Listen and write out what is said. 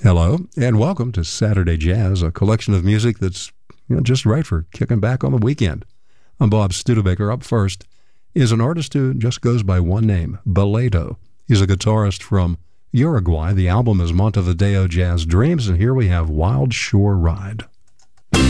Hello, and welcome to Saturday Jazz, a collection of music that's just right for kicking back on the weekend. I'm Bob Studebaker. Up first is an artist who just goes by one name, Boledo. He's a guitarist from Uruguay. The album is Montevideo Jazz Dreams, and here we have Wild Shore Ride.